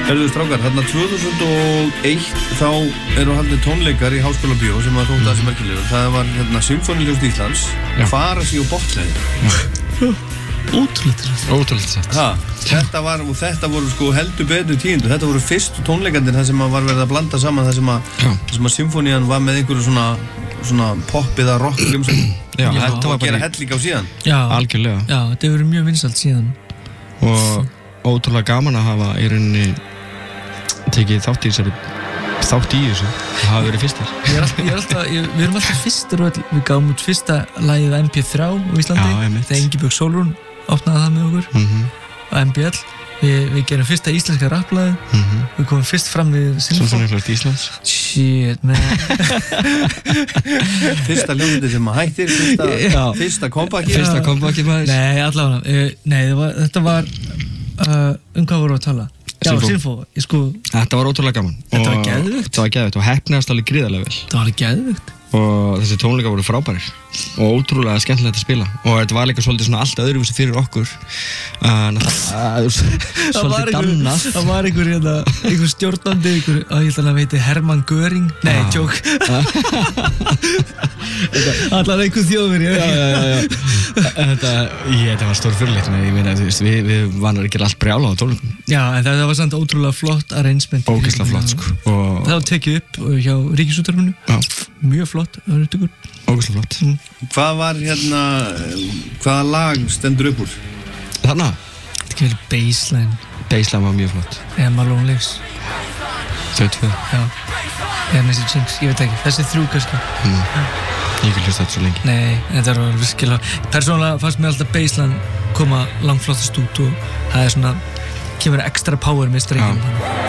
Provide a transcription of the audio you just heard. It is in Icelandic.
Herðu strákar, þarna 2001 þá eru haldið tónleikar í Háskóla Bíó sem að þótti þessi merkilegur. Það var hérna Sinfóníuljóst Íslands, fara sig og botleði. Ótrúlegt satt. Þetta voru sko heldur betur tíðindu. Þetta voru fyrstu tónleikarnir þar sem að var verið að blanda saman þar sem að Sinfónían var með einhverju svona pop eða rock hljómsveit. Já, þetta var að gera helling á síðan. Já, algjörlega. Já, þetta hefur verið mjög vinsælt síðan. Og ótrúlega gaman að hafa í rauninni tekið þátt í þessu og hafa verið fyrstir. Við erum alltaf fyrstir og við gáum út fyrsta lagið MP3 á Íslandi þegar Ingibjörg Sólrún opnaði það með okkur á MBL. Við gerum fyrsta íslenska rapplagið. Við komum fyrst fram við Sinfóníuljóst Íslands. Shit, man. Fyrsta hljómsveitin sem að hættir, fyrsta kompakki. Fyrsta kompakki maður. Nei, allavega. Nei, þetta var hvað vorum við að tala? Já, Sinfó. Þetta var ótrúlega gaman. Þetta var geðveikt. Og heppnaðist alveg gríðarlega vel. Þetta var alveg geðveikt. Og þessi tónleikar voru frábærir og ótrúlega skemmtilegt að spila og þetta var líka svolítið svona allt öðruvísi fyrir okkur svolítið dannað. Það var einhver stjórnandi ég held að hann heiti Hermann Göring joke allar einhver þjóðveri þetta var stórfurlegt við varum ekki allt brjála á tónleikum. Já, en það var samt ótrúlega flott arrangement. Ógeðslega flott sko. Það var tekið upp hjá Ríkisútvarpinu. Mjög flott, það var upptökur. Ógeðslega flott. Hvað var hvaða lag stendur upp úr? Þarna? Þetta ekki verið Baseline. Baseline var mjög flott. Eða Malone Lives. Þau tvö. Já. Eða Message Jinx, ég veit ekki. Þessi þrjú kannski. Ég ekki hlusta þetta svo lengi. Nei, þetta var virkilega. Persónulega fannst mér alltaf Baseline koma langflottast út og það svona kemur ekstra power með streikinn.